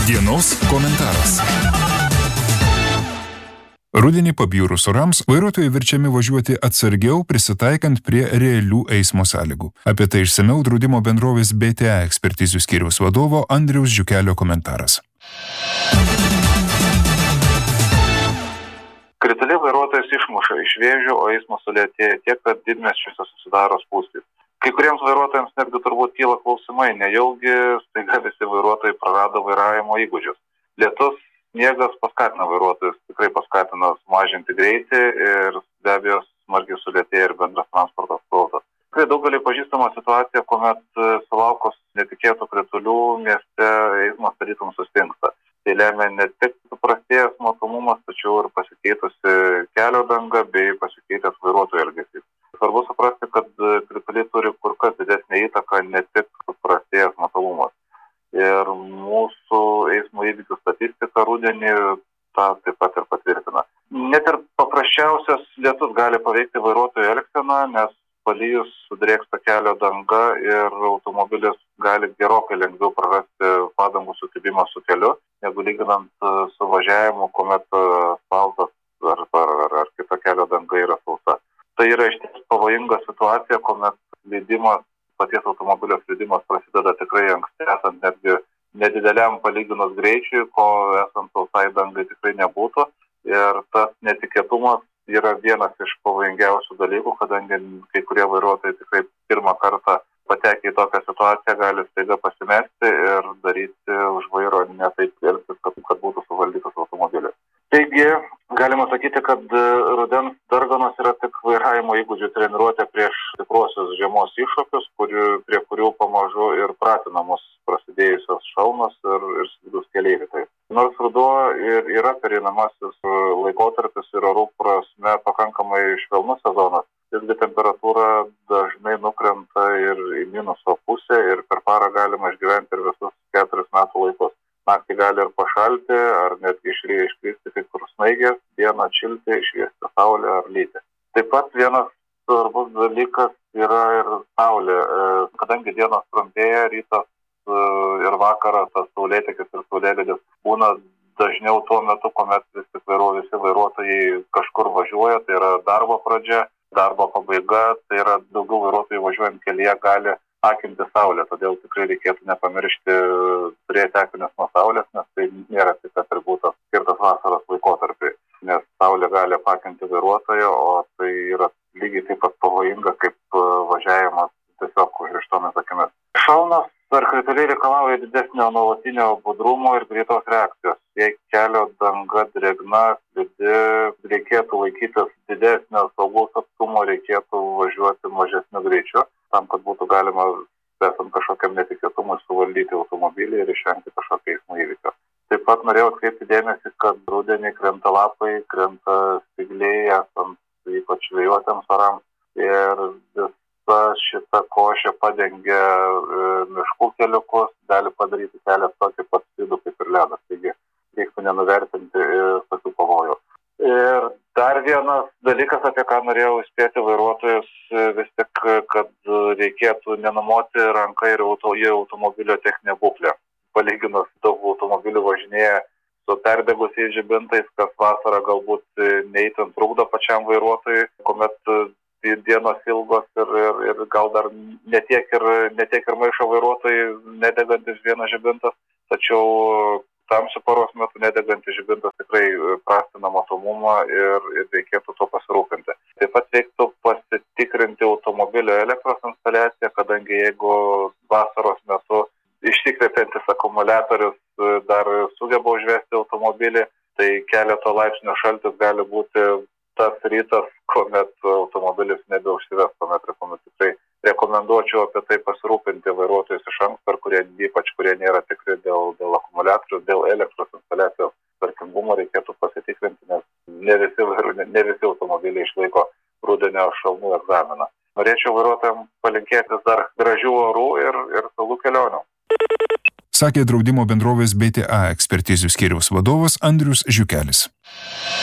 Dienos komentaras. Rudenį pabjūrus orams vairuotojai verčiami važiuoti atsargiau, prisitaikant prie realių eismo sąlygų. Apie tai išsamiau draudimo bendrovės BTA ekspertizių skyriaus vadovo Andriaus Žiukelio komentaras. Krituliai vairuotojas išmuša iš vėžių, o eismas sulėtėja tiek, kad didmiesčiuose susidaro spūstys. Kai kuriems vairuotojams netgi turbūt kyla klausimai, nejaugi staiga visi vairuotojai prarado vairavimo įgūdžius. Lietus, sniegas paskatina vairuotojus, tikrai paskatina sumažinti greitį ir be abejo smarkiai sulėtėja ir bendras transporto srautas. Tikrai daugeliui pažįstama situacija, kuomet sulaukus netikėtų kritulių mieste eismas tarytum sustingsta. Tai lemia ne tik suprastėjęs matomumas, tačiau ir pasikeitusi kelio danga bei pasikeitęs vairuotojų elgesys. Svarbu suprasti, kad krituliai turi kur kas didesnę įtaką ne tik suprastėjęs matomumas. Ir mūsų eismo įvykių statistika rudenį tą taip pat ir patvirtina. Net ir paprasčiausias lietus gali paveikti vairuotojų elgseną, nes palijus sudrėksta kelio danga ir automobilis gali gerokai lengviau prarasti padangų sukibimą su keliu, negu lyginant su važiavimu, kuomet asfaltas ar kita kelio danga yra sausa. Tai yra iš tiesų pavojinga situacija, kuomet paties automobilio slydimas prasideda tikrai anksti, esant netgi nedideliam palyginus greičiui, ko esant sausai dangai tikrai nebūtų. Ir tas netikėtumas yra vienas iš pavojingiausių dalykų, kadangi kai kurie vairuotojai tikrai pirmą kartą patekę į tokią situaciją gali staiga pasimesti ir daryti už vairo ne taip elgtis, kad būtų suvaldytas automobilis. Taigi, galima sakyti, kad rudens darganos yra tik vairavimo įgūdžių treniruotė prieš tikruosius žiemos iššūkius, prie kurių pamažu ir pratinamos prasidėjusios šalnos ir slidūs keleiviai. Nors ruduo ir yra pereinamasis laikotarpis ir orų prasme pakankamai švelnus sezonas, visgi temperatūra dažnai nukrenta ir į minuso pusę ir per parą galima išgyventi ir visus 4 metų laikus. Naktį gali ir pašalti, ar netgi iškristi kai kur snaigės, dieną atšilti, išviesti saulę ar lyti. Taip pat vienas svarbus dalykas yra ir saulė. Kadangi dienos trumpėja, rytas ir vakaras, tas saulėtekis ir saulėlydis būna dažniau tuo metu, kuomet visi vairuotojai kažkur važiuoja, tai yra darbo pradžia, darbo pabaiga, tai yra daugiau vairuotojų važiuojant kelyje gali akinti saulę, todėl tikrai reikėtų nepamiršti turėti akinius nuo saulės, nes tai nėra tik atributas skirtas vasaros laikotarpiui, nes saulė gali apakinti vairuotoją, o tai yra lygiai taip pat pavojinga kaip važiavimas tiesiog užrištomis akimis. Šalnos ar krituliai reikalauja didesnio nuolatinio budrumo ir greitos reakcijos. Jei kelio danga drėgna, slidi, reikėtų laikytis didesnio saugaus atstumo, reikėtų važiuoti mažesniu greičiu, tam, kad būtų galima, esant kažkokiam netikėtumui, suvaldyti automobilį ir išvengti kažkokio eismo įvykio. Taip pat norėjau atkreipti dėmesį, kad rudenį krenta lapai, krenta spygliai, esant ypač vėjuotiems orams ir visa šita košė padengia miškų keliukus, gali padaryti kelią tokį pat slidų kaip ir ledas. Taigi reiktų nenuvertinti tokių pavojų. Ir dar vienas dalykas, apie ką norėjau įspėti vairuotojus, vis tik, kad reikėtų nenumoti ranką ir į automobilio techninę būklę. Palyginus daug automobilių važinėja su perdegusiais žibintais, kas vasarą galbūt neįtin trukdo pačiam vairuotojui, kuomet dienos ilgos ir gal dar ne tiek ir maišo vairuotojai nedegantis vienas žibintas, tačiau tamsiu paros metu nedegantis žibintas tikrai prastina matomumą ir reikėtų to pasirūpinti. Taip pat reiktų pasitikrinti automobilio elektros instaliaciją, kadangi jeigu vasaros metu išsikvepiantis akumuliatorius dar sugeba užvesti automobilį, tai keleto laipsnių šaltis gali būti tas rytas, kuomet automobilis nebeužsives, kuomet tikrai rekomenduočiau apie tai pasirūpinti vairuotojus iš anksto, ypač kurie nėra tikri dėl akumuliatorių, dėl elektros instaliacijos tvarkingumo reikėtų pasitikrinti, nes ne visi automobiliai išlaiko rudenio šalnų egzaminą. Norėčiau vairuotojams palinkėti dar gražių orų ir saugų kelionių. Sakė draudimo bendrovės BTA ekspertizių skyriaus vadovas Andrius Žiukelis.